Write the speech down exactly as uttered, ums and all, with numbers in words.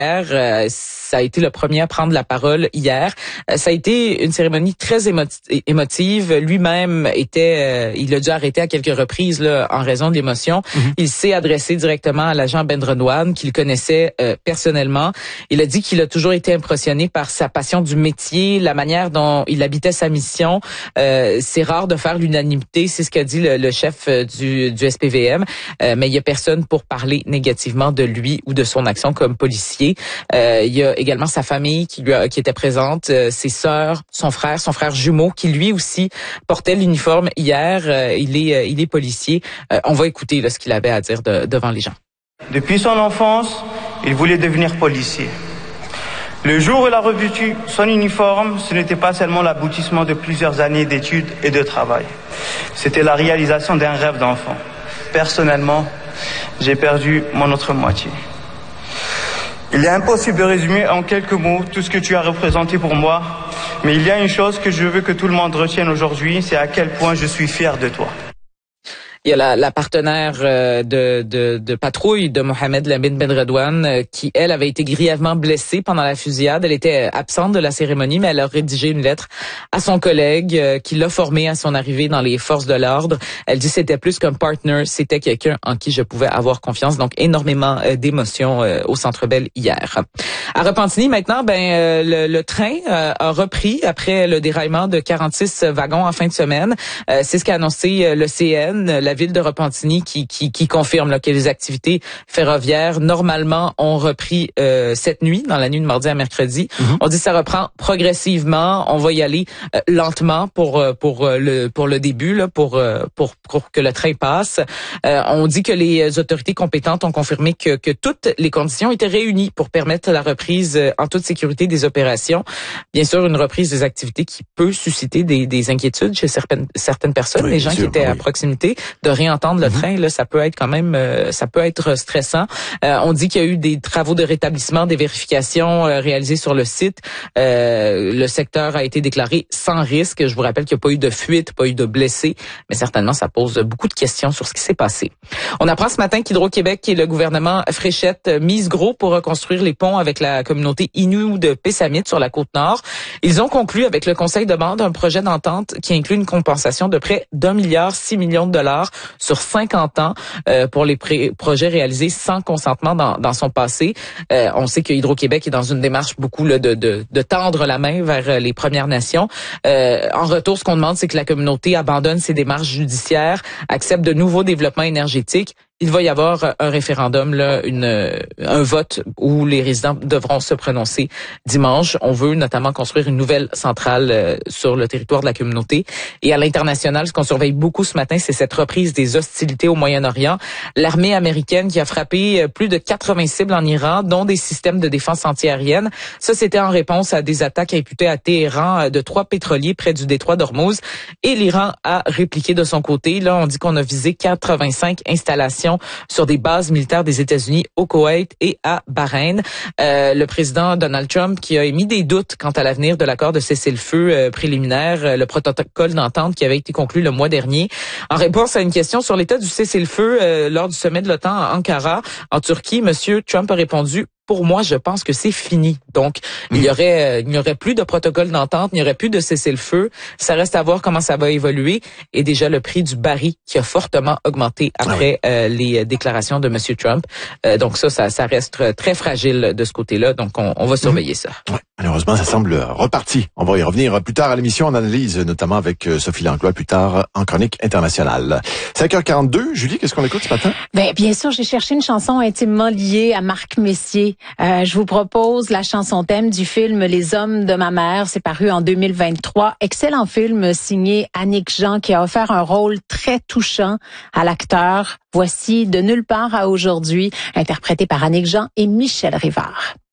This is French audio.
Euh, ça a été le premier à prendre la parole hier. Euh, ça a été une cérémonie très émoti- émotive. Lui-même était, euh, il a dû arrêter à quelques reprises là, en raison de l'émotion. Mm-hmm. Il s'est adressé directement à l'agent Ben Redouane, qu'il connaissait euh, personnellement. Il a dit qu'il a toujours été impressionné par sa passion du métier, la manière dont il habitait sa mission. Euh, c'est rare de faire l'unanimité, c'est ce qu'a dit le, le chef du, du S P V M. Euh, mais il y a personne pour parler négativement de lui ou de son action comme policier. Euh, il y a également sa famille qui lui a, qui était présente, euh, ses sœurs, son frère, son frère jumeau qui lui aussi portait l'uniforme hier. Euh, il est euh, il est policier. Euh, on va écouter là, ce qu'il avait à dire de, devant les gens. Depuis son enfance, il voulait devenir policier. Le jour où il a revêtu son uniforme, ce n'était pas seulement l'aboutissement de plusieurs années d'études et de travail. C'était la réalisation d'un rêve d'enfant. Personnellement, j'ai perdu mon autre moitié. Il est impossible de résumer en quelques mots tout ce que tu as représenté pour moi, mais il y a une chose que je veux que tout le monde retienne aujourd'hui, c'est à quel point je suis fier de toi. Il y a la, la partenaire euh, de, de, de patrouille de Mohamed Lamine Ben Redouane euh, qui, elle, avait été grièvement blessée pendant la fusillade. Elle était absente de la cérémonie, mais elle a rédigé une lettre à son collègue euh, qui l'a formé à son arrivée dans les forces de l'ordre. Elle dit c'était plus qu'un partner, c'était quelqu'un en qui je pouvais avoir confiance. Donc, énormément euh, d'émotions euh, au Centre Bell hier. À Repentigny, maintenant, ben euh, le, le train euh, a repris après le déraillement de quarante-six wagons en fin de semaine. Euh, c'est ce qu'a annoncé euh, le C N, la ville de Repentigny, qui, qui, qui confirme là, que les activités ferroviaires, normalement, ont repris euh, cette nuit, dans la nuit de mardi à mercredi. Mm-hmm. On dit que ça reprend progressivement. On va y aller euh, lentement pour pour le pour le début, là, pour, pour, pour que le train passe. Euh, on dit que les autorités compétentes ont confirmé que, que toutes les conditions étaient réunies pour permettre la reprise en toute sécurité des opérations. Bien sûr, une reprise des activités qui peut susciter des, des inquiétudes chez certaines, certaines personnes, oui, les gens sûr, qui étaient oui. à proximité, de réentendre le mm-hmm. train, là, ça peut être quand même, euh, ça peut être stressant. Euh, on dit qu'il y a eu des travaux de rétablissement, des vérifications euh, réalisées sur le site. Euh, le secteur a été déclaré sans risque. Je vous rappelle qu'il n'y a pas eu de fuite, pas eu de blessés, mais certainement, ça pose beaucoup de questions sur ce qui s'est passé. On apprend ce matin qu'Hydro-Québec et le gouvernement Fréchette misent gros pour reconstruire les ponts avec la communauté Innu de Pessamit sur la Côte-Nord. Ils ont conclu avec le Conseil de bande un projet d'entente qui inclut une compensation de près d'un milliard six millions de dollars sur cinquante ans euh, pour les pré- projets réalisés sans consentement dans, dans son passé. Euh, on sait que Hydro-Québec est dans une démarche beaucoup là, de, de, de tendre la main vers les Premières Nations. Euh, en retour, ce qu'on demande, c'est que la communauté abandonne ses démarches judiciaires, accepte de nouveaux développements énergétiques. Il va y avoir un référendum, là, une, un vote où les résidents devront se prononcer dimanche. On veut notamment construire une nouvelle centrale euh, sur le territoire de la communauté. Et à l'international, ce qu'on surveille beaucoup ce matin, c'est cette reprise des hostilités au Moyen-Orient. L'armée américaine qui a frappé plus de quatre-vingts cibles en Iran, dont des systèmes de défense antiaérienne. Ça, c'était en réponse à des attaques imputées à Téhéran de trois pétroliers près du détroit d'Ormuz. Et l'Iran a répliqué de son côté. Là, on dit qu'on a visé quatre-vingt-cinq installations sur des bases militaires des États-Unis au Koweït et à Bahreïn. Euh, le président Donald Trump qui a émis des doutes quant à l'avenir de l'accord de cessez-le-feu euh, préliminaire, euh, le protocole d'entente qui avait été conclu le mois dernier. En réponse à une question sur l'état du cessez-le-feu euh, lors du sommet de l'OTAN à Ankara, en Turquie, Monsieur Trump a répondu: pour moi, je pense que c'est fini. Donc, mmh. il y aurait, euh, il n'y aurait plus de protocole d'entente, il n'y aurait plus de cessez-le-feu. Ça reste à voir comment ça va évoluer. Et déjà, le prix du baril qui a fortement augmenté après ah oui. euh, les déclarations de Monsieur Trump. Euh, donc ça, ça, ça reste très fragile de ce côté-là. Donc, on, on va surveiller mmh. ça. Ouais. Malheureusement, ça semble reparti. On va y revenir plus tard à l'émission. On analyse notamment avec Sophie Langlois plus tard en chronique internationale. cinq heures quarante-deux. Julie, qu'est-ce qu'on écoute ce matin? Ben, bien sûr, j'ai cherché une chanson intimement liée à Marc Messier. Euh, je vous propose la chanson thème du film Les Hommes de ma mère. C'est paru en deux mille vingt-trois. Excellent film signé Annick Jean qui a offert un rôle très touchant à l'acteur. Voici De nulle part à aujourd'hui, interprété par Annick Jean et Michel Rivard.